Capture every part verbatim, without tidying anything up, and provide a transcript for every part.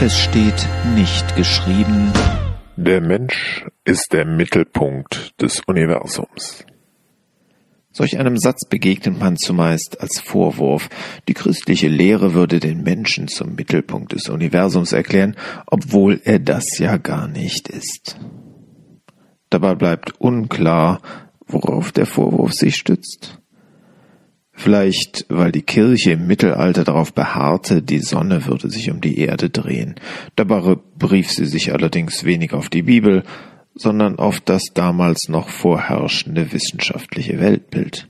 Es steht nicht geschrieben: Der Mensch ist der Mittelpunkt des Universums. Solch einem Satz begegnet man zumeist als Vorwurf. Die christliche Lehre würde den Menschen zum Mittelpunkt des Universums erklären, obwohl er das ja gar nicht ist. Dabei bleibt unklar, worauf der Vorwurf sich stützt. Vielleicht, weil die Kirche im Mittelalter darauf beharrte, die Sonne würde sich um die Erde drehen. Dabei berief sie sich allerdings wenig auf die Bibel, sondern auf das damals noch vorherrschende wissenschaftliche Weltbild.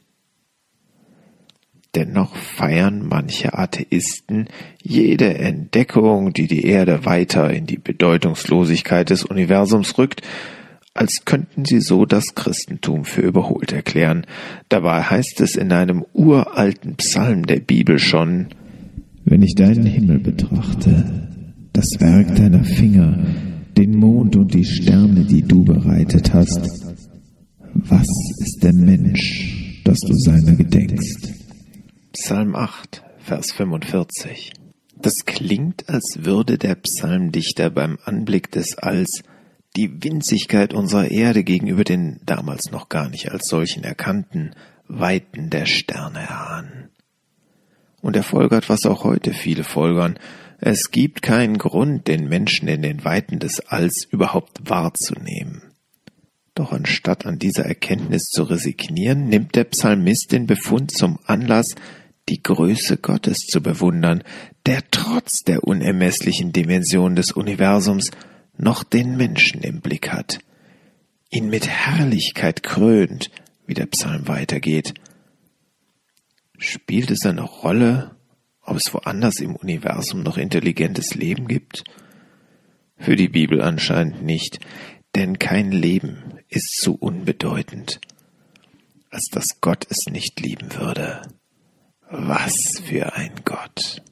Dennoch feiern manche Atheisten jede Entdeckung, die die Erde weiter in die Bedeutungslosigkeit des Universums rückt, als könnten sie so das Christentum für überholt erklären. Dabei heißt es in einem uralten Psalm der Bibel schon: Wenn ich deinen Himmel betrachte, das Werk deiner Finger, den Mond und die Sterne, die du bereitet hast, was ist der Mensch, dass du seiner gedenkst? Psalm acht, Vers fünfundvierzig. Das klingt, als würde der Psalmdichter beim Anblick des Alls die Winzigkeit unserer Erde gegenüber den damals noch gar nicht als solchen erkannten Weiten der Sterne erahnen. Und er folgert, was auch heute viele folgern: Es gibt keinen Grund, den Menschen in den Weiten des Alls überhaupt wahrzunehmen. Doch anstatt an dieser Erkenntnis zu resignieren, nimmt der Psalmist den Befund zum Anlass, die Größe Gottes zu bewundern, der trotz der unermesslichen Dimension des Universums noch den Menschen im Blick hat, ihn mit Herrlichkeit krönt, wie der Psalm weitergeht. Spielt es eine Rolle, ob es woanders im Universum noch intelligentes Leben gibt? Für die Bibel anscheinend nicht, denn kein Leben ist zu unbedeutend, als dass Gott es nicht lieben würde. Was für ein Gott!